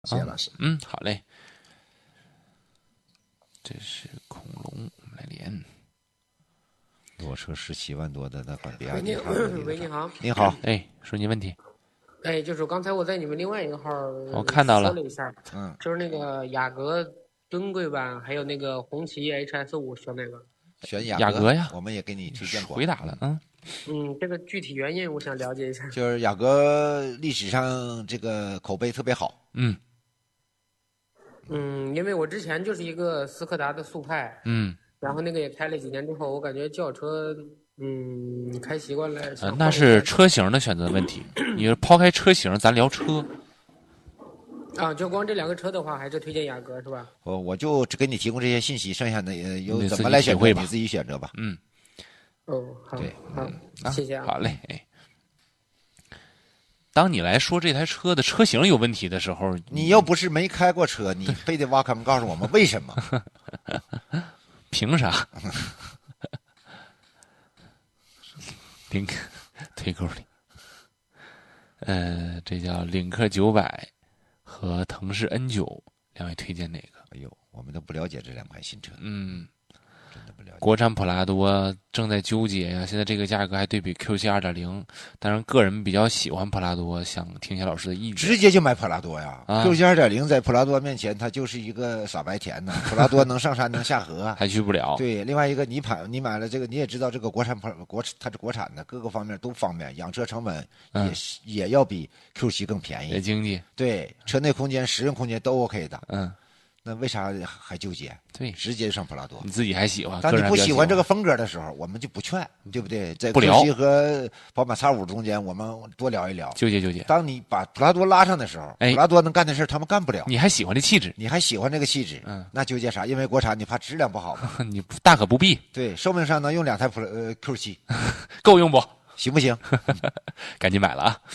谢谢老师。 好嘞。这是恐龙，我们来连。 裸车17万多的那款比亚喂， 迪喂，你好。 您好， 哎，说您问题。 哎，就是刚才我在你们另外一个号我看到了说了一下，就是那个雅阁尊贵版，还有那个红旗 HS5，选哪个？ 选雅阁呀， 我们也给你推荐过， 回答了， 这个具体原因我想了解一下。 就是雅阁历史上这个口碑特别好， 因为我之前就是一个斯柯达的速派，然后那个也开了几年之后，我感觉轿车，开习惯了。 那是车型的选择问题。你抛开车型，咱聊车。 就光这两个车的话，还是推荐雅阁是吧？ 我就只给你提供这些信息，剩下的由怎么来选择你自己选择吧。 好， 对， 好，谢谢啊。 好嘞，当你来说这台车的车型有问题的时候， 你又不是没开过车，你非得挖坑告诉我们为什么？ 凭啥？领克推沟里，这叫领克900和腾势 N9，两位推荐哪个？ 哎呦，我们都不了解这两款新车，真的不了解。 国产普拉多正在纠结呀，现在这个价格还对比 Q7 2.0，当然个人比较喜欢普拉多，想听一下老师的意见。 直接就买普拉多呀！Q7 2.0在普拉多面前，它就是一个傻白甜呐。普拉多能上山能下河， 还去不了。 对，另外一个你买了这个，你也知道这个它是国产的，各个方面都方便，养车成本也要比 Q7 更便宜， 也经济。 对，车内空间、实用空间都 OK 的。那为啥还纠结？ 对， 直接上普拉多。 你自己还喜欢， 当你不喜欢这个风格的时候，我们就不劝，对不对？在不聊 Q7和宝马 X5 中间，我们多聊一聊。 纠结。 当你把普拉多拉上的时候，普拉多能干的事他们干不了。 你还喜欢这气质， 你还喜欢这个气质，那纠结啥？因为国产你怕质量不好吗？ 你大可不必。 对，寿命上能用2台Q7， 够用不？ 行不行？ 赶紧买了啊！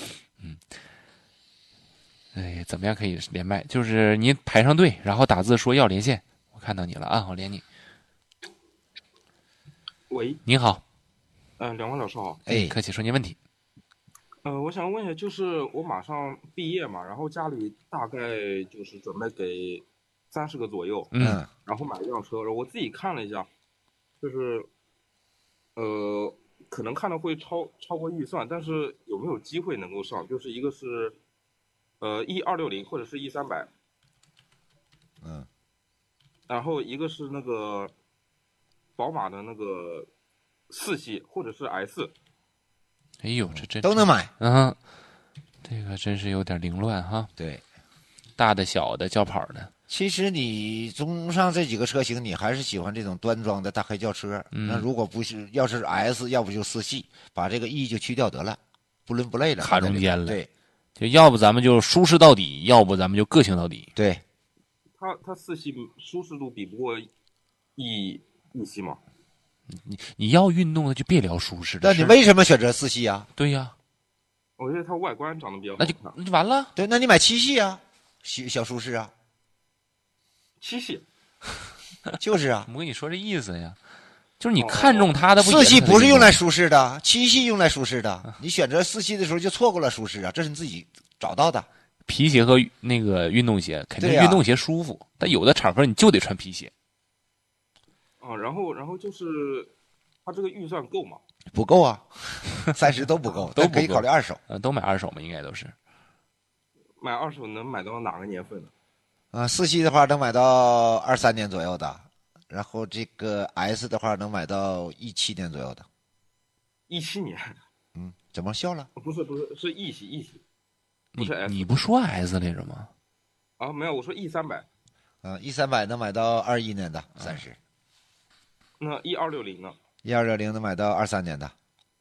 怎么样可以连麦？就是你排上队，然后打字说要连线。我看到你了啊，我连你。 喂， 你好。 两位老师好。 客气，说您问题。 我想问一下，就是我马上毕业嘛，然后家里大概就是准备给30个左右，然后买一辆车，然后我自己看了一下，就是可能看的会超过预算，但是有没有机会能够上？就是一个是E260或者是 E300，然后一个是那个宝马的那个4系或者是 S。 哎呦，这真都能买。 这个真是有点凌乱哈。 对， 大的、小的、轿跑的。 其实你综上这几个车型，你还是喜欢这种端庄的大黑轿车。那如果不是，要是 S， 要不就4系，把这个 E 就去掉得了，不伦不类了， 卡中间了。 对， 就要不咱们就舒适到底，要不咱们就个性到底。 对， 它4系舒适度比不过 E 系吗？ 你要运动的就别聊舒适的。 那你为什么选择4系啊？ 对呀， 我觉得它外观长得比较好看。 那就完了。 对，那你买7系啊，小舒适啊。 7系， 就是啊， 我跟你说这意思呀，就是你看中它的 4系不是用来舒适的，7系用来舒适的。你选择4系的时候就错过了舒适啊，这是你自己找到的。 皮鞋和那个运动鞋，肯定运动鞋舒服，但有的场合你就得穿皮鞋。 然后就是它这个预算够吗？ 不够啊，30都不够，都可以考虑二手。 都买二手嘛，应该都是。 买二手能买到哪个年份呢 ？4系的话能买到23年左右的，然后这个 S 的话能买到17年左右的。 17年？ 怎么笑了？ 不是，是 E 系，不是 S。 你不说 S 来着吗？ 没有，我说 E300。 E300能买到21年的30。 那 E260呢 ？E260能买到23年的。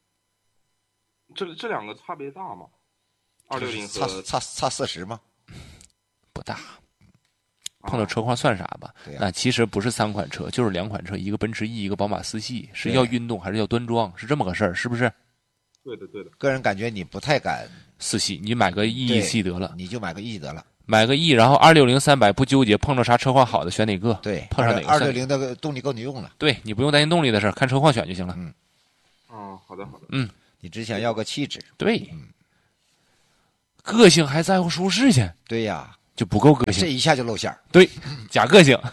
这两个差别大吗？260和差40吗？ 不大。碰到车况算啥吧？那其实不是3款车，就是2款车，一个奔驰 E， 一个宝马4系，是要运动还是要端庄，是这么个事儿，是不是？ 对的。 个人感觉你不太敢 4系，你买个 E 系得了， 你就买个 E 得了。 买个 E， 然后260、300不纠结，碰着啥车况好的选哪个？ 对， 碰上哪个 260的动力够你用了。 对，你不用担心动力的事，看车况选就行了。 好的。 你之前要个气质。 对。个性还在乎舒适去。 对呀。 就不够个性， 这一下就露馅儿。 对，假个性。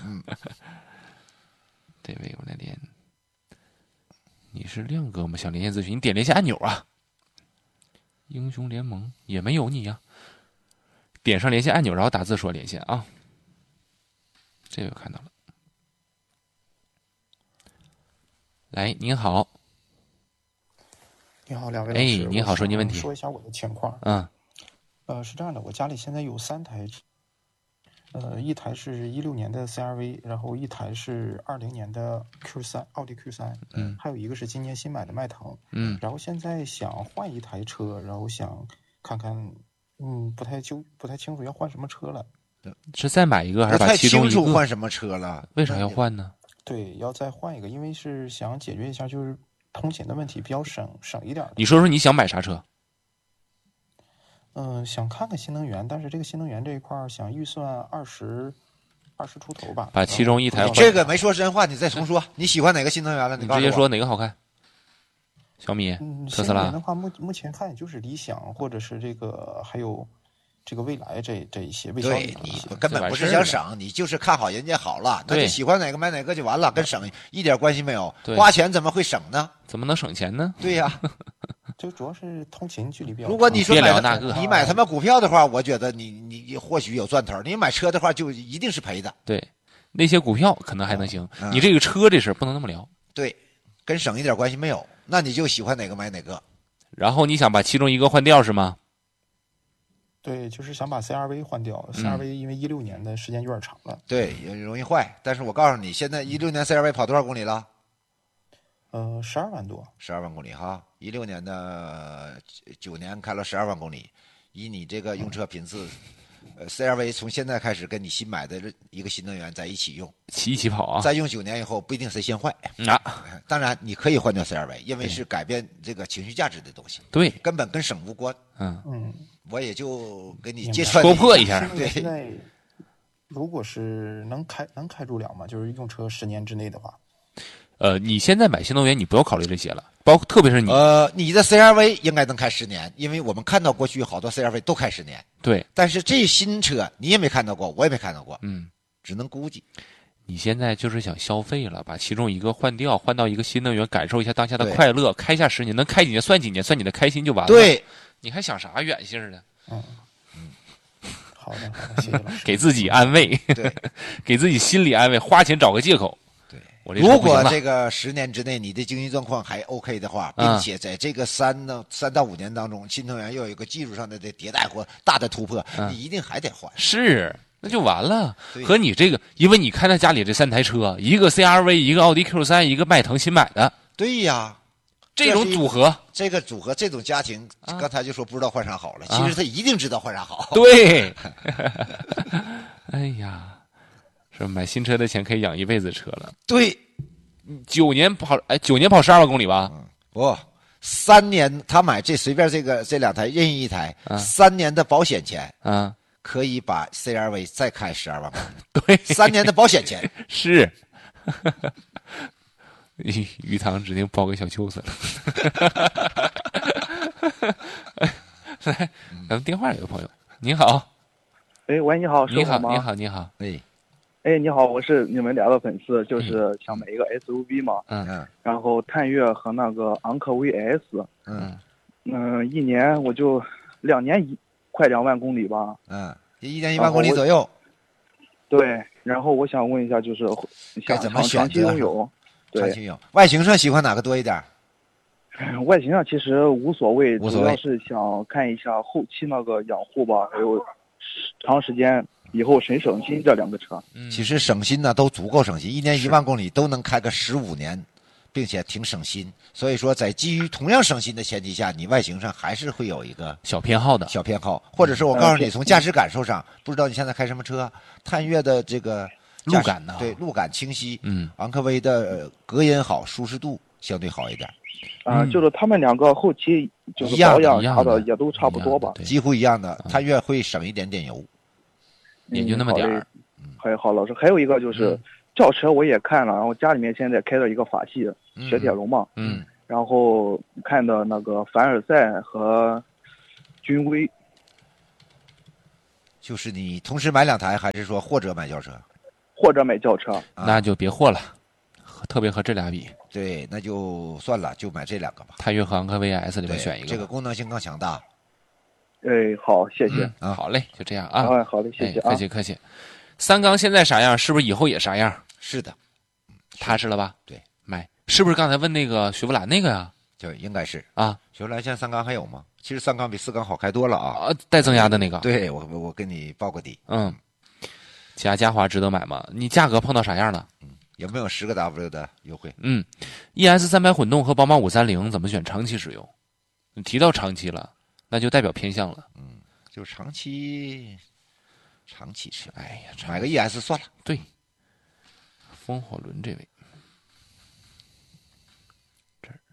这位我来连，你是亮哥吗？想连线咨询，你点连线按钮啊。英雄联盟也没有你呀、点上连线按钮，然后打字说连线啊。这个我看到了。来，您好。 你好，两位老师。 你好，说您问题。 说一下我的情况。是这样的，我家里现在有3台，一台是16年的 CRV， 然后一台是20年的 Q3，奥迪 Q3，还有一个是今年新买的迈腾，然后现在想换一台车，然后想看看，不太清楚要换什么车了。 是再买一个还是把其中一个？ 不太清楚换什么车了？ 为啥要换呢？ 对，要再换一个，因为是想解决一下就是通勤的问题，比较省一点。 你说说你想买啥车？ 想看看新能源，但是这个新能源这一块想预算20出头吧。 把其中一台换。 这个没说真话，你再重说。你喜欢哪个新能源了？ 你直接说哪个好看？小米、特斯拉的话，目前看就是理想，或者是这个还有这个蔚来这一些。 对，你根本不是想省，你就是看好人家好了，那就喜欢哪个买哪个就完了，跟省一点关系没有。花钱怎么会省呢？ 怎么能省钱呢？ 对呀。 就主要是通勤距离比较。 如果你说你买他妈股票的话，我觉得你或许有赚头；你买车的话，就一定是赔的。 对，那些股票可能还能行，你这个车这事不能那么聊。 对，跟省一点关系没有。那你就喜欢哪个买哪个。 然后你想把其中一个换掉是吗？ 对，就是想把 CRV 换掉。CRV 因为16年的时间有点长了。 对，也容易坏。但是我告诉你，现在16年 CRV 跑多少公里了 ？12万多。 12万公里哈！16年的9年开了12万公里，以你这个用车频次，CRV 从现在开始跟你新买的一个新能源在一起用， 一起跑啊！ 再用9年以后，不一定谁先坏当然，你可以换掉 CRV， 因为是改变这个情绪价值的东西。 对， 根本跟省无关。我也就给你戳破一下。 对，现在如果是能开住了吗？就是用车10年之内的话。 你现在买新能源，你不要考虑这些了，特别是你。 你的 CRV 应该能开10年，因为我们看到过去好多 CRV 都开10年。 对。 但是这新车你也没看到过，我也没看到过，只能估计。 你现在就是想消费了，把其中一个换掉，换到一个新能源，感受一下当下的快乐，开下10年，能开几年算几年，算你的开心就完了。 对。 你还想啥远性的？ 好的，谢谢老师。 给自己安慰， 对， 给自己心理安慰，花钱找个借口。 如果这个10年之内你的经济状况还 OK 的话，并且在这个3到5年当中，新能源又有一个技术上的迭代或大的突破，你一定还得换。 是，那就完了。和你这个，因为你看他家里这3台车，一个 CRV， 一个奥迪 Q3， 一个迈腾新买的。 对呀， 这种组合， 这种家庭，刚才就说不知道换啥好了，其实他一定知道换啥好。 对。哎呀。是买新车的钱可以养一辈子车了。 对 ，9年跑12万公里吧？ 不，3年他买随便这2台任意一台，3年的保险钱可以把 CRV 再开12万公里。 对 ，3年的保险钱是。鱼塘指定包给小舅子了。来，咱们电话有个朋友，你好。 喂，你好， 你好， 你好，你好。 你好，我是你们俩的粉丝，就是想买一个 SUV 嘛，然后探岳和那个昂科威 S，一年我就2年快2万公里吧 ，1年1万公里左右。 对，然后我想问一下，就是该怎么选择？ 长期拥有， 长期有。外形上喜欢哪个多一点？ 外形上其实无所谓，主要是想看一下后期那个养护吧，还有长时间。以后省心这2个车， 其实省心呢都足够省心，1年1万公里都能开个15年，并且挺省心。所以说，在基于同样省心的前提下，你外形上还是会有一个小偏好， 或者是我告诉你，从驾驶感受上，不知道你现在开什么车？探岳的这个路感呢？ 对，路感清晰。昂科威的隔音好，舒适度相对好一点。 就是他们2个后期就是保养啥的也都差不多吧， 几乎一样的。探岳会省一点点油。 也就那么点儿。 好，老师，还有一个就是轿车我也看了，然后家里面现在开了一个法系雪铁龙嘛，然后看的那个凡尔赛和君威。 就是你同时买2台，还是说或者买轿车？ 或者买轿车， 那就别货了，特别和这俩比。 对，那就算了，就买这2个吧。 探岳和昂科威 S 里面选一个， 这个功能性更强大。 好，谢谢。 好嘞，就这样啊。 好嘞，谢谢客气客气。3缸现在啥样？是不是以后也啥样？ 是的， 踏实了吧？ 对， 买是不是刚才问那个雪佛兰那个呀？ 就应该是啊。 雪佛兰现在3缸还有吗？其实3缸比4缸好开多了啊。 带增压的那个。 对，我给你报个底。 起亚嘉华值得买吗？你价格碰到啥样了？ 有没有10个 W 的优惠 ？ES 300混动和宝马530怎么选长期使用？你提到长期了，那就代表偏向了。 就长期是， 哎呀， 买个 ES 算了。 对，风火轮这位，这儿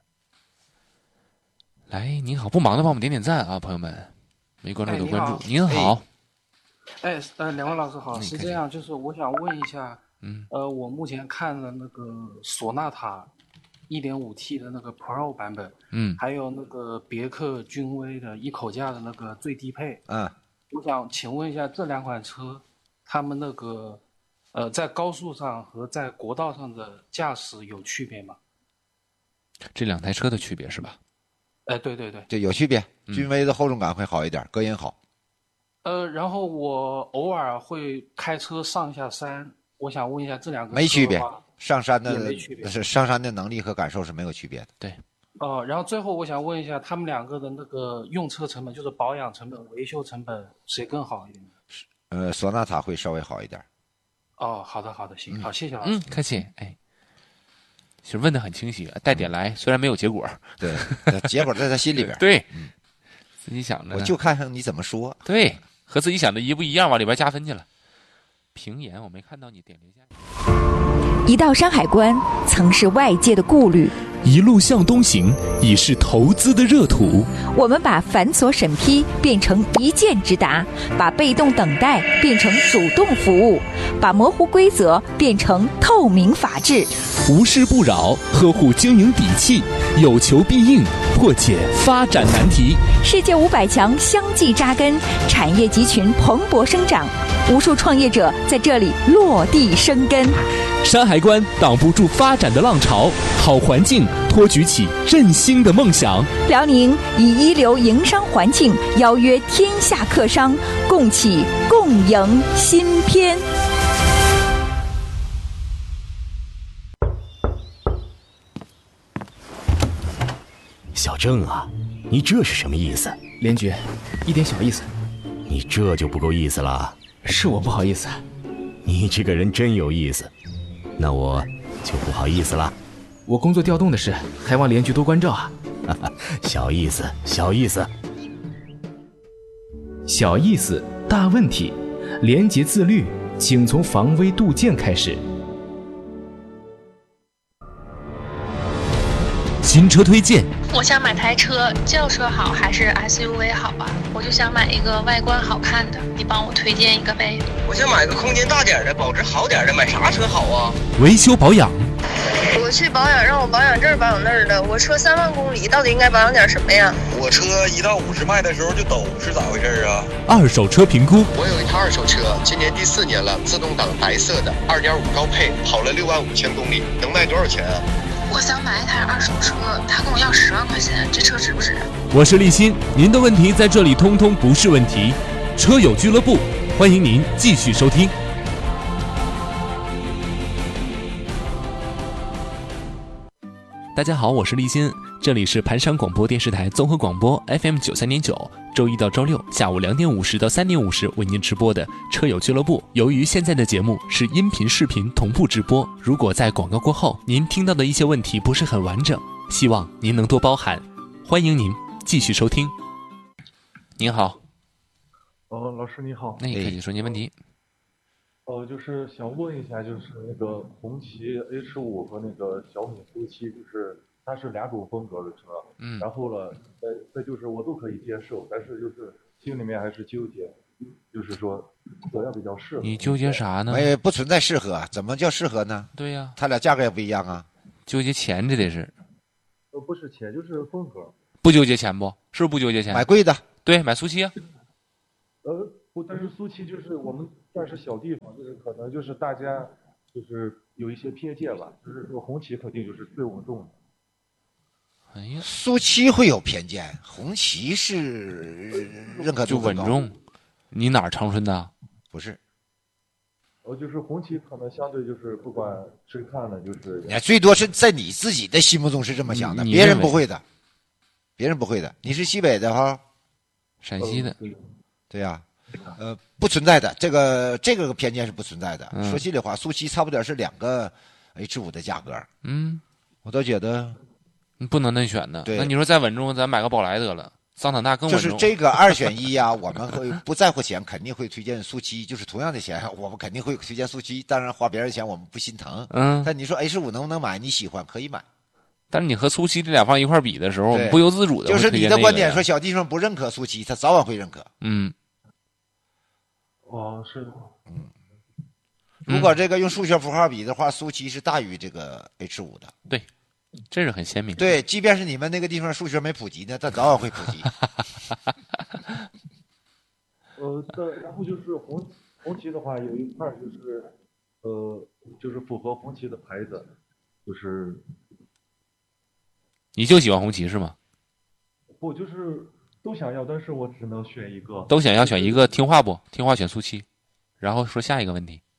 来，您好，不忙的帮我们点点赞啊，朋友们，没关注的关注。您好， 两位老师好，是这样，就是我想问一下，我目前看了那个索纳塔 1.5T 的那个 Pro 版本，还有那个别克君威的一口价的那个最低配，我想请问一下这2款车，他们那个在高速上和在国道上的驾驶有区别吗？ 这2台车的区别是吧？ 对， 有区别。君威的后重感会好一点，隔音好。 然后我偶尔会开车上下山，我想问一下这2个没区别，上山的能力和感受是没有区别的。 对。 然后最后我想问一下，他们2个的那个用车成本，就是保养成本、维修成本，谁更好一点？ 索纳塔会稍微好一点。 好的，行，好，谢谢老师。 客气。其实问的很清晰，带点来，虽然没有结果， 对，结果在他心里边。 对，自己想着， 我就看看你怎么说。 对，和自己想的一不一样，往里边加分去了。平言，我没看到你点留下。 一到山海关，曾是外界的顾虑； 一路向东行，已是投资的热土。 我们把繁琐审批变成一键直达，把被动等待变成主动服务，把模糊规则变成透明法治。 无事不扰，呵护经营底气，有求必应，破解发展难题。 世界500强相继扎根，产业集群蓬勃生长，无数创业者在这里落地生根。 山海关挡不住发展的浪潮，好环境托举起振兴的梦想。 辽宁以一流营商环境邀约天下客商，共启共赢新篇。 小郑啊，你这是什么意思？ 连局，一点小意思。 你这就不够意思了。 是我不好意思。 你这个人真有意思。那我就不好意思了。 我工作调动的事，还望连局多关照啊。 小意思，小意思。 小意思，大问题。廉洁自律，请从防微杜渐开始。 新车推荐。 我想买台车，轿车好还是 SUV 好啊？我就想买一个外观好看的，你帮我推荐一个呗。 我想买个空间大点的，保值好点的，买啥车好啊？ 维修保养。 我去保养，让我保养这儿保养那儿的。我车3万公里，到底应该保养点什么呀？ 我车1到50迈的时候就抖，是咋回事啊？ 二手车评估。 我有一台二手车，今年第4年了，自动挡白色的，2.5高配，跑了6万5千公里，能卖多少钱啊？ 我想买一台二手车，他跟我要10万块钱，这车值不值？ 我是立新，您的问题在这里通通不是问题。车友俱乐部，欢迎您继续收听。大家好，我是立新，这里是盘山广播电视台综合广播 FM 93.9，周一到周六下午2点50到3点50为您直播的车友俱乐部。由于现在的节目是音频视频同步直播，如果在广告过后您听到的一些问题不是很完整，希望您能多包涵。欢迎您继续收听。您好。 老师你好。 那你可以说您问题。 就是想问一下，就是那个红旗 H5 和那个小米Q7，就是它是2种风格的车，然后呢，再就是我都可以接受，但是就是心里面还是纠结，就是说怎样比较适合。 你纠结啥呢？ 不存在适合，怎么叫适合呢？ 对呀， 它俩价格也不一样啊。 纠结钱，这得是。 不是钱，就是风格。 不纠结钱不？是不是不纠结钱？ 买贵的。 对，买苏七啊。 不，但是苏七就是我们算是小地方，就是可能就是大家就是有一些偏见吧，就是说红旗肯定就是最稳重的。 哎呀， 苏七会有偏见，红旗是认可度就稳重。你哪儿长春的？ 不是。 就是红旗可能相对就是不管谁看了就是， 最多是在你自己的心目中是这么想的，别人不会的，别人不会的。你是西北的哈？ 陕西的。 对呀。不存在的，这个偏见是不存在的。说心里话，苏七差不多是2个 H5的价格。我倒觉得你不能内选的。 对， 那你说再稳重，咱买个宝来得了，桑塔纳更稳重。 就是这个2选1呀，我们会不在乎钱，肯定会推荐苏七。就是同样的钱，我们肯定会推荐苏七。当然花别人的钱我们不心疼。但你说 H5能不能买？你喜欢可以买。 但是你和苏七这俩放一块比的时候，不由自主的就是你的观点说小地方不认可苏七，他早晚会认可。 是的。 如果这个用数学符号比的话，苏七是大于这个 H5的。 对，这是很鲜明。 对，即便是你们那个地方数学没普及呢，但早晚会普及。 然后就是红旗的话，有一块就是就是符合红旗的牌子，就是你就喜欢红旗是吗？ 不，就是都想要，但是我只能选一个。 都想要选一个，听话不？听话选苏七。然后说下一个问题。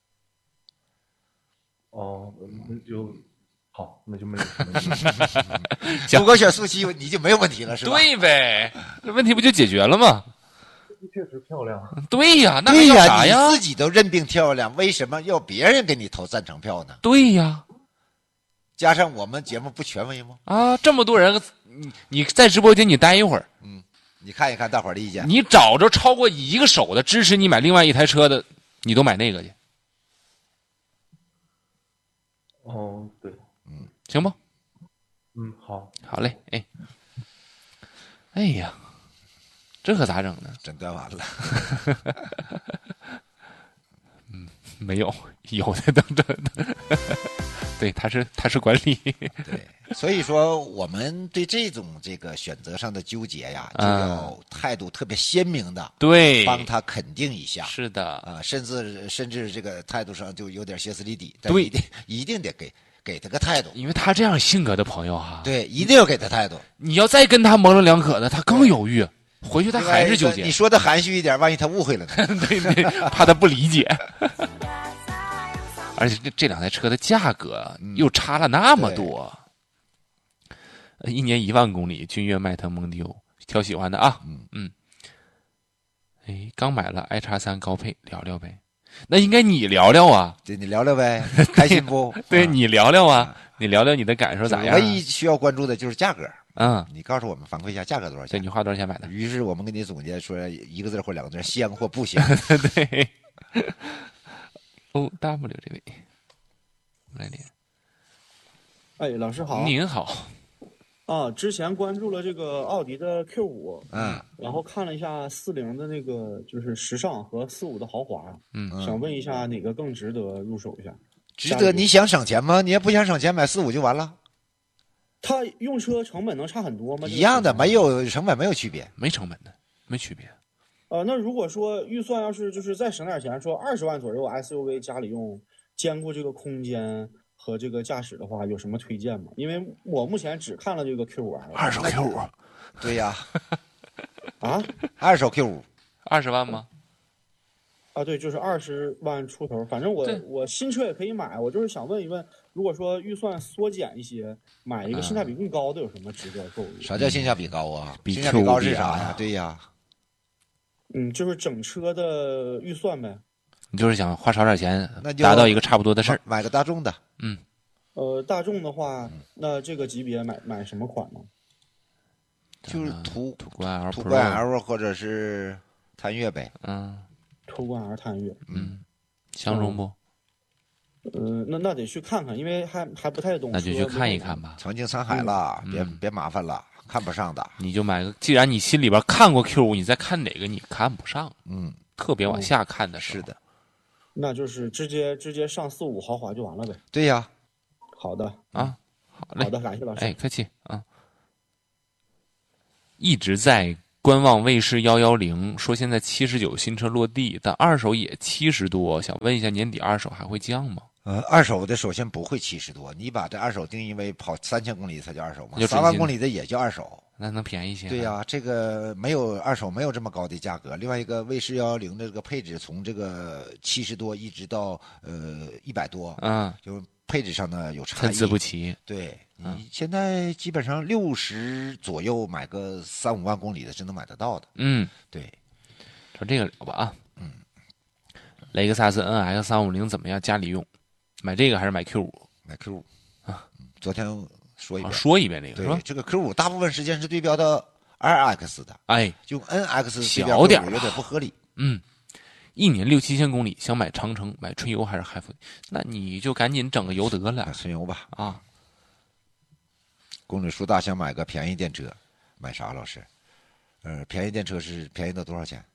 那就好，那就没有什么问题。 如果选苏七，你就没有问题了，是吧？ 对呗，这问题不就解决了吗？ 确实漂亮。 对呀，那还要啥呀？ 你自己都认定漂亮，为什么要别人给你投赞成票呢？ 对呀， 加上我们节目不权威吗？ 这么多人，你在直播间你待一会儿， 你看一看大伙儿的意见。 你找着超过1个手的支持你买另外一台车的，你都买那个去。 对， 行不？ 好， 好嘞，哎呀，这可咋整呢？ 诊断完了。 没有的等着的。对，他是管理。 对，所以说我们对这个选择上的纠结呀，就要态度特别鲜明的， 对， 帮他肯定一下。 是的， 甚至这个态度上就有点歇斯底里， 对， 一定得给他个态度， 因为他这样性格的朋友对，一定要给他态度。 你要再跟他模棱两可的，他更犹豫，回去他还是纠结。 你说的含蓄一点，万一他误会了呢？ 对，怕他不理解。而且这2台车的价格又差了那么多，1年1万公里，君越、迈腾、蒙迪欧，挑喜欢的啊。刚买了 iX3 高配，聊聊呗。那应该你聊聊啊。 对，你聊聊呗，开心不？ 对，你聊聊啊，你聊聊你的感受咋样？ 唯一需要关注的就是价格。 你告诉我们反馈一下价格多少钱？ 对，你花多少钱买的？ 于是我们给你总结说1个字或2个字，香或不香。 对。OW 这位，我们来连。 老师好。 您好。 之前关注了这个奥迪的 Q5，然后看了一下40的那个就是时尚和45的豪华，想问一下哪个更值得入手一下？ 值得？你想省钱吗？你也不想省钱，买45就完了。 它用车成本能差很多吗？ 一样的，没有成本，没有区别， 没成本的，没区别。 那如果说预算要是就是再省点钱，说20万左右 SUV 家里用，兼顾这个空间和这个驾驶的话，有什么推荐吗？因为我目前只看了这个 Q5， 二手 Q5， 对呀， 二手 Q5， 20万吗？ 对，就是20万出头。反正我新车也可以买，我就是想问一问，如果说预算缩减一些，买一个性价比更高的有什么值得购入？ 啥叫性价比高啊？ 性价比高是啥呀？对呀。 就是整车的预算呗。 你就是想花少点钱，达到一个差不多的事儿。 买个大众的。 大众的话，那这个级别买什么款呢？ 就是途观 L、 途观 L 或者是探岳呗。 途观 L 探岳。 相中不？ 那得去看看，因为还不太懂。 那就去看一看吧。 曾经沧海了，别麻烦了。看不上的， 你就买个。既然你心里边看过 Q5，你再看哪个你看不上？特别往下看的是的。 那就是直接上45豪华就完了呗。 对呀。 好的好嘞。 好的，感谢老师。 客气啊。一直在观望卫士110说现在79新车落地，但二手也70多，想问一下年底二手还会降吗？ 二手的首先不会70多，你把这二手定义为跑3000公里才叫二手吗？3万公里的也叫二手， 那能便宜一些？ 对呀，这个没有二手没有这么高的价格。另外一个卫士110的这个配置从这个70多一直到100多，就配置上呢有差异， 参差不齐。 对，你现在基本上60左右买个3、5万公里的是能买得到的。对， 说这个聊吧啊。雷克萨斯 NX 350怎么样？家里用，买这个还是买 Q5？ 买 Q5 啊，昨天说一遍， 说一遍这个对是吧？ 这个 Q5 大部分时间是对标的 RX 的，就 NX 小点有点不合理。 一年6、7千公里，想买长城，买纯油还是海弗？那你就赶紧整个油得了， 纯油吧。 啊， 公里数大，想买个便宜电车，买啥？老师，便宜电车是便宜到多少钱？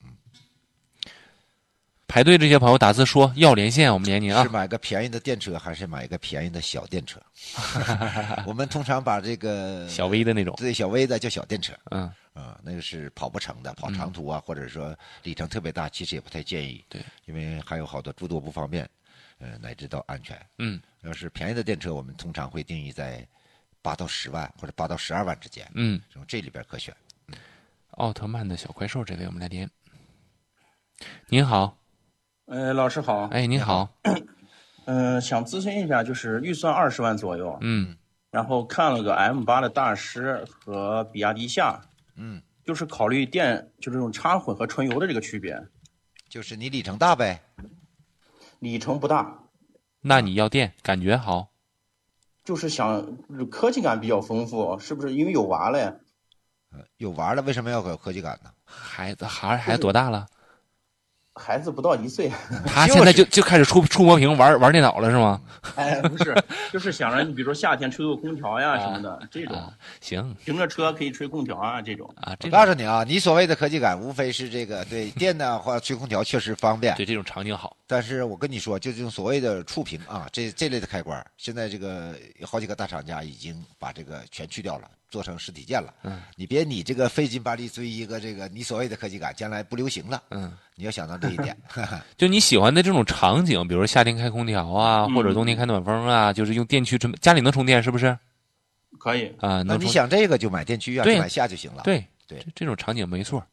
排队这些朋友打字说要连线，我们连您啊。 是买个便宜的电车，还是买一个便宜的小电车？我们通常把这个小微的那种， 对，小微的叫小电车。 那个是跑不成的，跑长途啊，或者说里程特别大，其实也不太建议。 对， 因为还有好多诸多不方便，乃至到安全。要是便宜的电车，我们通常会定义在8到10万或者8到12万之间。这里边可选。 奥特曼的小怪兽，这位我们来连。您好。 老师好。 您好。 想咨询一下，就是预算20万左右，然后看了个 M8 的大师和比亚迪夏，就是考虑就这种插混和纯油的这个区别。 就是你里程大呗？ 里程不大。 那你要电，感觉好？ 就是想科技感比较丰富，是不是？因为有娃了呀。 有娃了，为什么要有科技感呢？ 孩子多大了？ 孩子不到1岁， 他现在就开始触摸屏玩电脑了是吗？ 不是，就是想着你比如说夏天吹个空调呀什么的这种。 行， 停着车可以吹空调啊这种。 我告诉你啊，你所谓的科技感，无非是这个对电的或吹空调确实方便， 对这种场景好。 但是我跟你说，就这种所谓的触屏啊，这类的开关，现在这个有好几个大厂家已经把这个全去掉了。做成实体键了，你这个费劲巴力追一个这个你所谓的科技感，将来不流行了，你要想到这一点。 就你喜欢的这种场景，比如说夏天开空调啊，或者冬天开暖风啊，就是用电驱家里能充电是不是？ 可以啊， 那你想这个就买电驱啊，就买夏就行了。 对， 对， 这种场景没错。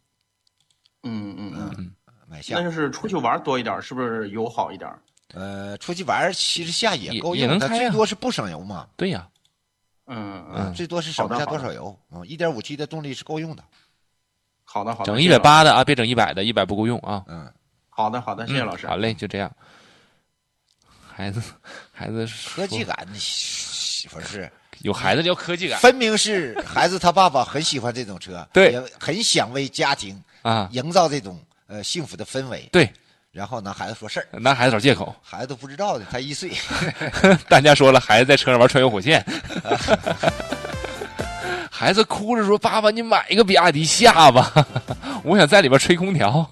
买夏。 那就是出去玩多一点，是不是油好一点？ 出去玩其实夏也够用，它最多是不省油嘛。 对呀。 最多是省不下多少油。1.5T 的动力是够用的。 好的。 整180的啊，别整100的，100不够用啊。 好的，谢谢老师。 好嘞，就这样。孩子科技感，媳妇是有孩子叫科技感， 分明是孩子他爸爸很喜欢这种车， 对， 也很想为家庭营造这种幸福的氛围， 对。 然后拿孩子说事儿， 拿孩子找借口， 孩子都不知道的，他1岁。 大家说了，孩子在车上玩穿越火线，孩子哭着说：“爸爸，你买一个比亚迪夏吧，我想在里边吹空调。”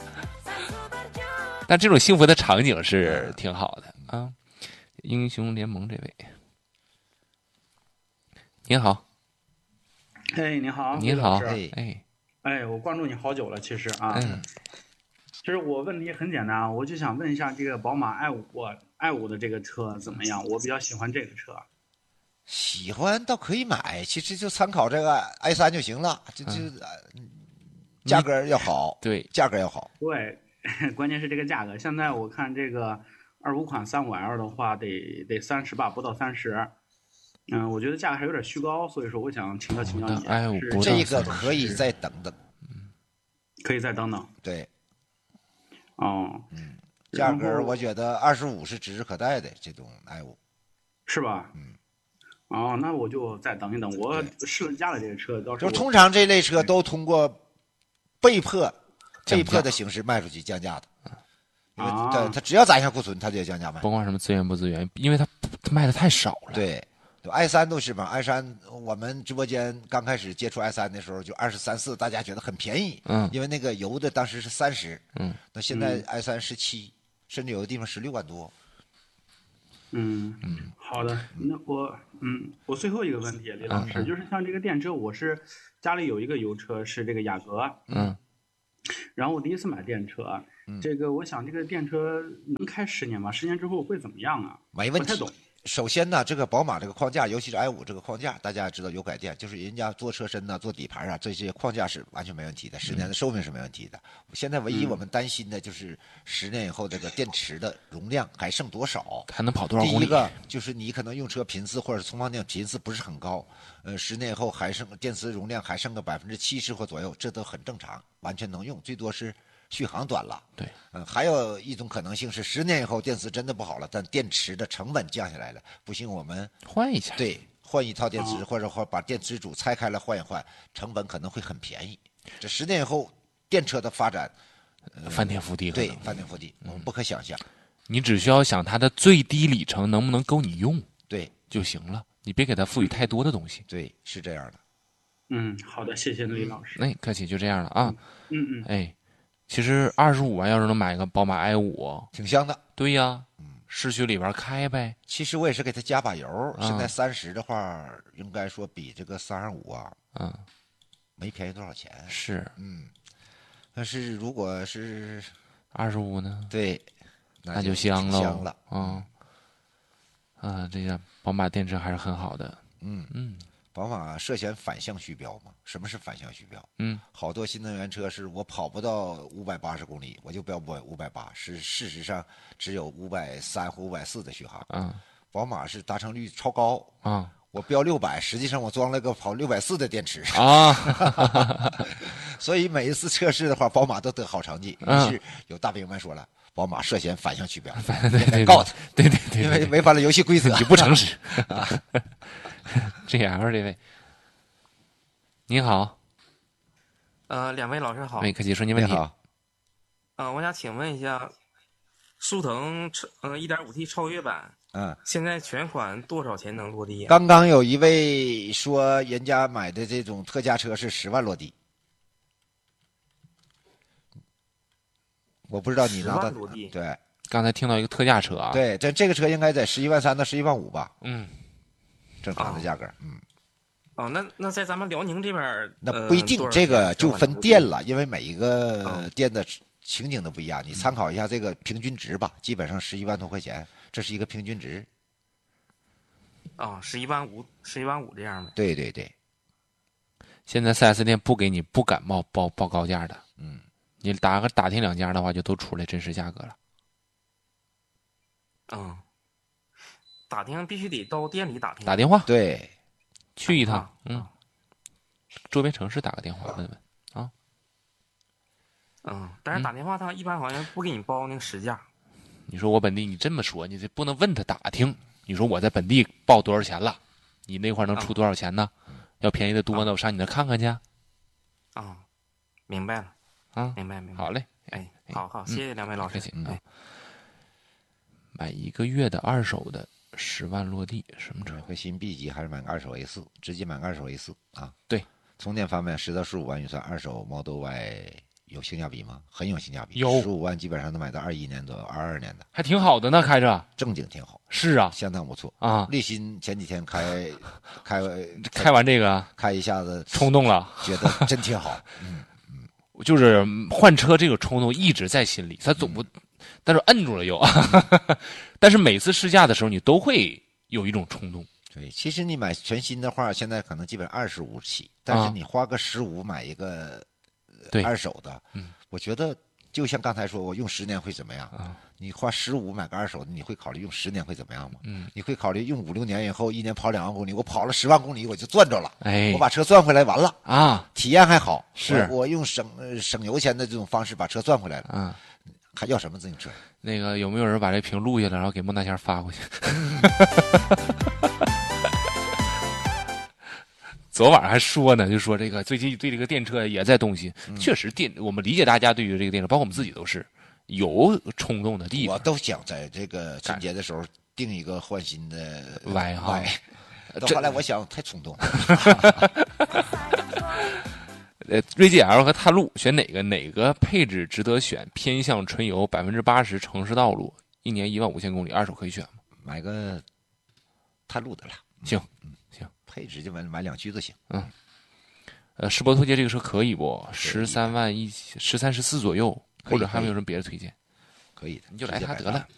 但这种幸福的场景是挺好的啊！英雄联盟这位，您好。 你好。 你好。 我关注你好久了，其实啊。其实我问题很简单，我就想问一下这个宝马i5的这个车怎么样？我比较喜欢这个车。 喜欢倒可以买，其实就参考这个 i3 就行了，价格要好， 对， 价格要好。 对，关键是这个价格。现在我看这个25款35L 的话，得30吧，不到30。我觉得价格还有点虚高，所以说我想请教你。 这个可以再等等。 可以再等等。 对。 价格我觉得25是指日可待的，这种 i5， 是吧？那我就再等一等。我试了家里这个车，到时候就通常这类车都通过被迫的形式卖出去降价的，因为它只要攒下库存，它就要降价卖。 甭管什么资源不资源，因为它卖的太少了。 对。i3 都是嘛 ，i3 我们直播间刚开始接触 i3 的时候就23、24，大家觉得很便宜，因为那个油的当时是30，那现在 i3 17，甚至有的地方16万多， 好的，那我最后一个问题，李老师，就是像这个电车，我是家里有一个油车是这个雅阁，然后我第一次买电车，这个我想这个电车能开10年吗？10年之后会怎么样啊？ 没问题。 不太懂。 首先呢，这个宝马这个框架，尤其是 i5 这个框架，大家也知道有改电，就是人家做车身呐、做底盘啊，这些框架是完全没问题的，10年的寿命是没问题的。现在唯一我们担心的就是10年以后这个电池的容量还剩多少， 还能跑多少公里？ 第一个就是你可能用车频次或者充放电频次不是很高，10年以后还剩电池容量还剩个70%或左右，这都很正常，完全能用，最多是续航短了。 对， 还有一种可能性是10年以后电池真的不好了，但电池的成本降下来了，不行我们换一下。 对，换一套电池，或者把电池组拆开了换一换，成本可能会很便宜。这10年以后电车的发展， 翻天覆地。 对，翻天覆地，我们不可想象。 你只需要想它的最低里程能不能够你用， 对就行了。你别给它赋予太多的东西。 对，是这样的。 好的，谢谢李老师。 客气，就这样了啊。其实25万要是能买个宝马 i5， 挺香的。 对呀，市区里边开呗。 其实我也是给他加把油，现在30的话，应该说比这个325啊，没便宜多少钱。 是， 但是如果是 25呢？ 对， 那就香喽。 香了， 这个宝马电车还是很好的。 宝马涉嫌反向虚标嘛？什么是反向虚标？好多新能源车是我跑不到580公里，我就标580，事实上只有530或540的续航。宝马是达成率超高我标600，实际上我装了个跑640的电池所以每一次测试的话，宝马都得好成绩。于是有大兵们说了，宝马涉嫌反向虚标，告他， 对， 因为违反了游戏规则， 你不诚实。GL 这位，你好。 两位老师好。 客气，说您问题。 你好。 我想请问一下，速腾1.5T 超越版，现在全款多少钱能落地啊？ 刚刚有一位说人家买的这种特价车是10万落地，我不知道你拿到落地。 对， 刚才听到一个特价车啊。 对，这个车应该在11万3到11万5吧。正常的价格。 那在咱们辽宁这边， 那不一定，这个就分店了，因为每一个店的情景都不一样。你参考一下这个平均值吧，基本上11万多块钱，这是一个平均值。 11万5这样的。 对。 现在 4S 店不给你不敢报高价的。你打听2家的话，就都出来真实价格了。 打听必须得到店里打听。 打电话。 对。 去一趟。周边城市打个电话问问但是打电话他一般好像不给你报那个实价。 你说我本地，你这么说，你这不能问他打听。你说我在本地报多少钱了？你那块能出多少钱呢？要便宜的多呢，我上你那看看去。 明白了。明白。 好嘞。 好，谢谢两位老师。 买1个月的二手的10万落地，什么车？ 和新 B 级还是买个二手 A4，直接买个二手 A4 啊？ 对。 充电方面，10到15万预算，二手 Model Y 有性价比吗？很有性价比。 有 15万基本上能买到21年的、22年的， 还挺好的呢，开着正经挺好。 是啊， 相当不错啊。 立新前几天开完这个， 开一下子冲动了， 觉得真挺好。 就是换车这个冲动一直在心里，他总不，但是摁住了又。但是每次试驾的时候，你都会有一种冲动。 对，其实你买全新的话，现在可能基本25起，但是你花个15买一个二手的，我觉得就像刚才说，我用10年会怎么样？你花15买个二手的，你会考虑用10年会怎么样吗？你会考虑用5、6年以后，1年跑2万公里，我跑了10万公里我就赚着了，我把车赚回来完了啊， 体验还好。 是我用省油钱的这种方式把车赚回来了，还要什么自行车？ 那个有没有人把这屏录下来，然后给孟大仙发过去？昨晚还说呢，就说这个最近对这个电车也在动心。确实我们理解大家对于这个电车，包括我们自己都是有冲动的地方。 我都想在这个春节的时候定一个换新的 Y 哈， 到后来我想太冲动了。 锐界 L 和探路选哪个？哪个配置值得选？偏向纯油，80%城市道路，1年15000公里，二手可以选吗？ 买个探路的了。 行， 行，配置就买两驱就行。 世博推荐这个车可以不？13万14左右，或者还有没有什么别的推荐？ 可以的， 你就来它得了。